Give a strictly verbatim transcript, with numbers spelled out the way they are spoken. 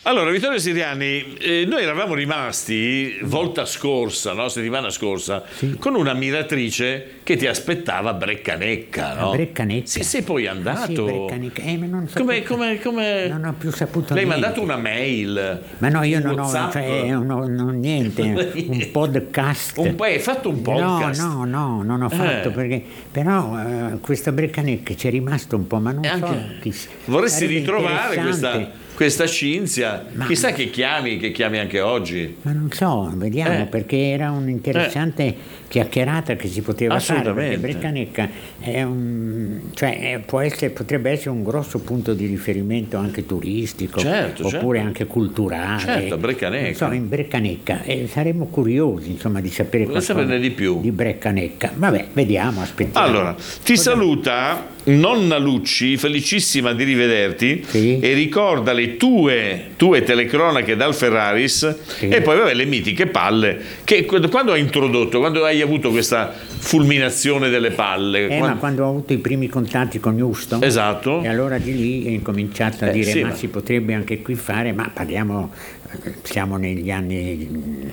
Allora, Vittorio Siriani, eh, noi eravamo rimasti volta scorsa, no? Settimana scorsa, Sì. con un'ammiratrice che ti aspettava a Breccanecca, no? A Breccanecca. Sì, sei poi andato. Ah, sì, Breccanecca. Eh, ma non, Come, saputo- come, come... non ho più saputo Lei mi ha niente. mandato una mail. Ma no, io un non ho, WhatsApp. cioè, non ho, non ho niente, un podcast. Un po', hai fatto un podcast? No, no, no, non ho fatto Eh. perché però eh, questa Breccanecca ci è rimasto un po', ma non E so. anche- chi- Vorresti sarebbe ritrovare questa, interessante. questa Cinzia? Ma- Chissà che chiami, che chiami anche oggi. Ma non so, vediamo, Eh. perché era un'interessante chiacchierata che si poteva fare, Assolutamente. perché Breccanecca è un, cioè, è- può essere, potrebbe essere un grosso punto di riferimento anche turistico, Certo, oppure certo. anche culturale. Certo, Breccanecca. Non so, in Breccanecca, e saremmo curiosi, insomma, di sapere Voglio qualcosa saperne di più. di Breccanecca. Vabbè, vediamo, aspettiamo. Allora, ti saluta nonna Lucci, felicissima di rivederti, Sì. e ricorda le tue, tue telecronache dal Ferraris, Sì. e poi vabbè le mitiche palle che quando hai introdotto, quando hai avuto questa fulminazione delle palle. Eh, quando- ma quando ho avuto i primi contatti con Houston, Esatto. e allora di lì ho incominciato a Eh, dire sì, ma, ma- si potrebbe anche qui fare, ma parliamo, eh, siamo negli anni